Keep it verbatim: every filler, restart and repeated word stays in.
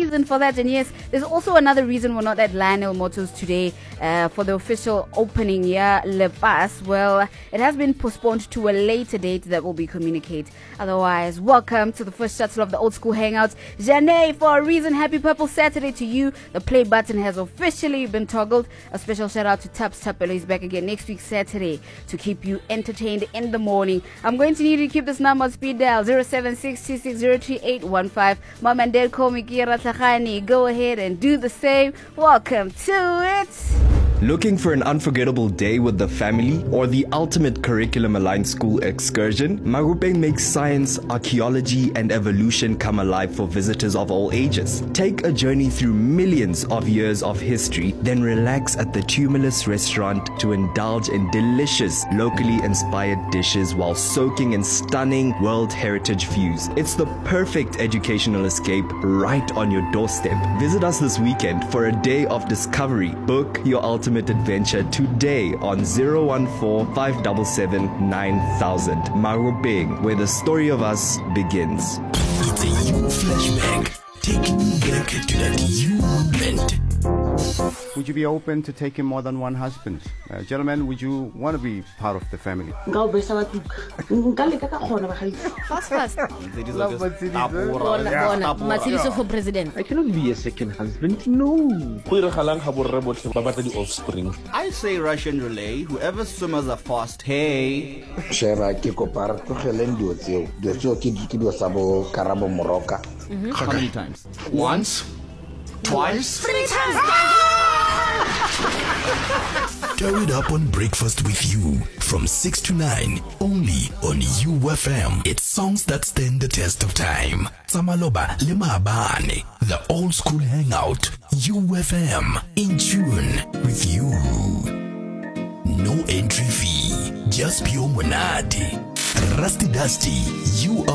reason for that. And yes, there's also another reason we're not at Lionel Motors today uh, for the official opening. Yeah, Le Pas. Well, it has been postponed to a later date that will be communicated. Otherwise, welcome to the first shuttle of the Old School Hangouts. Janae, for a reason, happy Purple Saturday to you. The play button has officially been toggled. A special shout out to Taps Tapelo. He's back again next week Saturday to keep you entertained in the morning. I'm going to need you to keep this number on speed dial zero seven six two six zero three eight one five. Mom and Dad call me Kira Tlachani. Go ahead and do the same. Welcome to it. Looking for an unforgettable day with the family or the ultimate curriculum-aligned school excursion? Marupeng makes science, archaeology, and evolution come alive for visitors of all ages. Take a journey through millions of years of history, then relax at the Tumulus restaurant to indulge in delicious, locally inspired dishes while soaking in stunning World Heritage views. It's the perfect educational escape right on your doorstep. Visit us this weekend for a day of discovery. Book your ultimate adventure today on zero one four five seven seven nine thousand. Marupeng, where the story of us begins. It's a you flashback, taking you back to that you moment. Would you be open to taking more than one husband? Uh, gentlemen, would you want to be part of the family? Fast, fast. Matshidiso for president. I cannot be a second husband, no. I say Russian relay, whoever swimmers are fast, hey. Sheba ke kopara tlogeleng dio tseo. Dio tseo ke di ke dio sa bo Karabo Moroka. How many times? Once, twice, Three times. Stir it up on breakfast with you from six to nine only on U F M. It's songs that stand the test of time. Samaloba Lemabane, the Old School Hangout. U F M, in tune with you. No entry fee, just pure monadi. Rusty Dusty, you are